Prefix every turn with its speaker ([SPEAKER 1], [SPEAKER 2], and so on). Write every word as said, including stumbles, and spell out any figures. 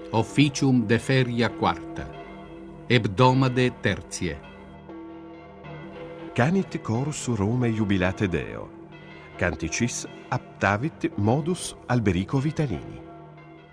[SPEAKER 1] officium de feria quarta, hebdomade tertie.
[SPEAKER 2] Canit cors Rome jubilate Deo, canticis aptavit modus Alberico Vitalini.